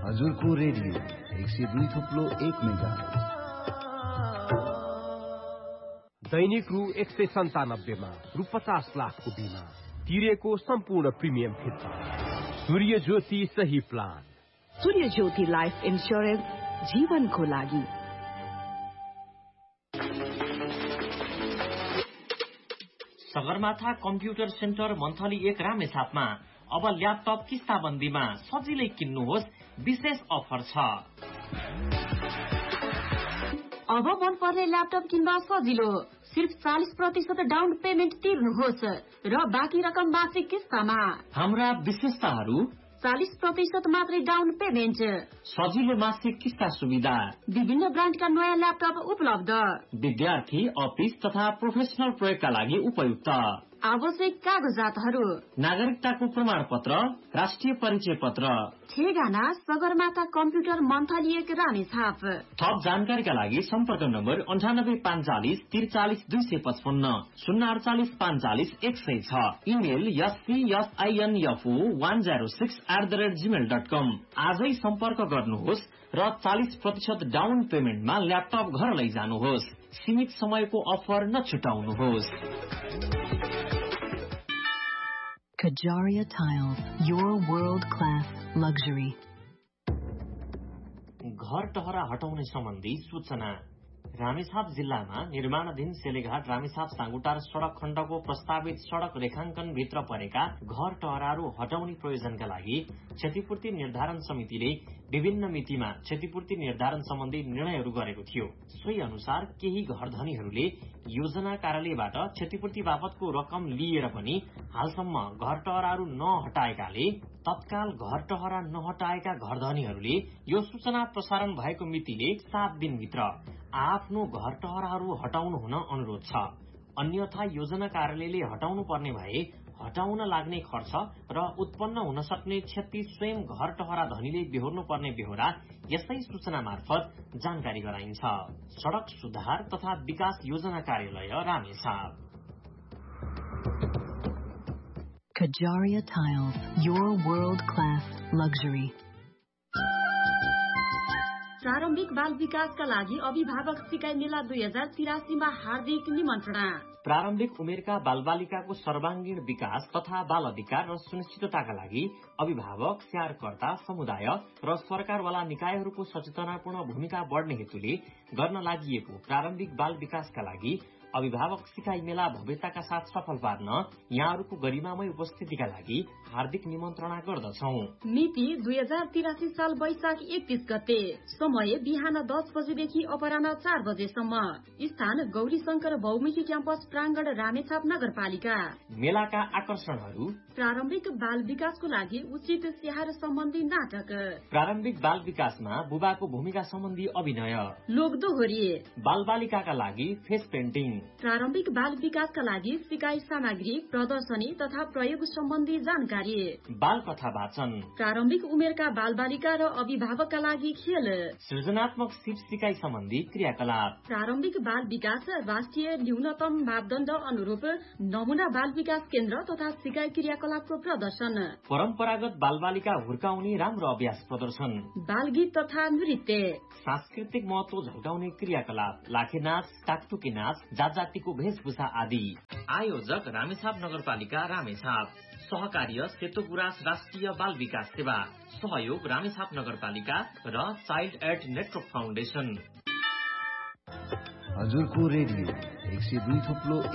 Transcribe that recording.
हजुरको radio 102.1 megahertz. दैनिक रु 197 मा रु 50 लाखको बिमा तिरेको सम्पूर्ण प्रिमियम फिर्ता। सूर्य ज्योति सही प्लान। सूर्य ज्योति लाइफ इन्स्योरेन्स जीवनको लागि। सगरमाथा कम्प्युटर सेन्टर मन्थली 1 रामेछापमा अब ल्यापटप किस्ताबन्दीमा सजिलै किन्नुहोस्, विशेष अफर छ। अब मन पर्ने ल्यापटप किन्दा सजिलो, सिर्फ 40% डाउन पेमेन्ट तिर्नुहोस् र बाँकी रकम मासिक किस्तामा। हाम्रा विशेषताहरू: 40% मात्रै डाउन पेमेन्ट, सजिलो मासिक किस्ता सुविधा, विभिन्न ब्रान्डका नयाँ ल्यापटप उपलब्ध, विद्यार्थी, अफिस तथा प्रोफेसनल प्रयोगका लागि उपयुक्त, आवश्यक कागजातहरू: नागरिकताको प्रमाण पत्र, राष्ट्रिय परिचय पत्र। ठेगाना सगरमाथा कम्प्युटर मन्थली 1 रामेछाप। थप जानकारीका लागि सम्पर्क नम्बर 9845 43 255 048 45 106। Email yspsinfo106@gmail.com। आजै सम्पर्क गर्नुहोस् र 40% डाउन पेमेन्टमा ल्यापटप घर लैजानुहोस्। सीमित समयको offer नछुटाउनुहोस्। Kajaria Tiles, your world-class luxury. घर टहरा हटाउने सम्बन्धी सूचना। रामेछाप जिल्लामा निर्माणाधीन सेलेघाट रामेछाप साङ्गुटार सड़क खण्डको प्रस्तावित सड़क रेखांकन भित्र परेका घर टहराहरू हटाउने प्रयोजनका लागि क्षतिपूर्ति निर्धारण समितिले विभिन्न मितिमा क्षतिपूर्ति निर्धारण सम्बन्धी निर्णयहरू गरेको थियो। सोही अनुसार केही घरधनीहरूले योजना कार्यालयबाट क्षतिपूर्ति बापतको रकम लिएर पनि हालसम्म घर टहराहरू नहटाएकाले तत्काल घर टहरा नहटाएका घरधनीहरूले यो सूचना प्रसारण भएको मितिले 7 दिनभित्र आफ्नो घर टहराहरू हटाउनु हुन अनुरोध छ। अन्यथा योजना कार्यालयले हटाउनु पर्ने भए हटाउन लाग्ने खर्च र उत्पन्न हुन सक्ने क्षति स्वयं घर टहरा धनीले बेहोर्नु पर्ने बेहोरा यसै सूचना मार्फत जानकारी गराइन्छ। सड़क सुधार तथा विकास योजना कार्यालय Ramechhap. Kajaria Tiles, your world-class luxury. प्रारम्भिक बाल विकासका लागि अभिभावक सिकाइ मेला 2083 मा हार्दिक निमन्त्रणा। प्रारम्भिक उमेरका बालबालिकाको सर्वांगीण विकास तथा बाल अधिकार र सुनिश्चितताका लागि अभिभावक, स्याहारकर्ता, समुदाय र सरकारवाला निकायहरूको सचेतनापूर्ण भूमिका बढ्ने हेतुले गर्न लागि प्रारम्भिक बाल विकासका लागि अभिभावक सिकाइ मेला भव्यताका साथ सफल पार्न यहाँहरूको गरिमामय उपस्थितिका लागि हार्दिक निमन्त्रणा गर्दछौं। मिति 2083 साल वैशाख 31 गते। समय बिहान 10 बजेदेखि अपराह्न 4 बजेसम्म। स्थान गौरी शंकर बहुमुखी क्याम्पस प्रांगण रामेछाप नगरपालिका। मेलाका आकर्षणहरू: प्रारम्भिक बाल विकासको लागि उचित स्याहार सम्बन्धी नाटक, प्रारम्भिक बाल विकासमा बुबाको भूमिका सम्बन्धी अभिनय, लोकदोहोरी, बालबालिकाका लागि फेस पेन्टिङ, प्रारम्भिक बाल विकासका लागि सिकाइ सामग्री, प्रदर्शनी तथा प्रयोग सम्बन्धी जानकारी, बाल कथा वाचन, प्रारम्भिक उमेरका बालबालिका र अभिभावकका लागि खेल, सृजनात्मक सिप सिकाइ सम्बन्धी क्रियाकलाप, प्रारम्भिक बाल विकास राष्ट्रिय न्यूनतम मापदण्ड अनुरूप नमूना बाल विकास केन्द्र तथा सिकाइ क्रियाकलापको प्रदर्शन, परम्परागत बालबालिका हुर्काउने राम्रो अभ्यास प्रदर्शन, बालगीत तथा नृत्य, सांस्कृतिक महत्व झल्काउने क्रियाकलाप, लाखे नाच, टाकटुकी नाच, जातिको भेषभूषा आदि। आयोजक रामेछाप नगरपालिका रामेछाप। सहकार्य सेतो गुराँस राष्ट्रिय बाल विकास सेवा। सहयोग रामेछाप नगरपालिका र चाइल्ड एड नेटवर्क फाउन्डेसन। हजुरको रेडियो 102.1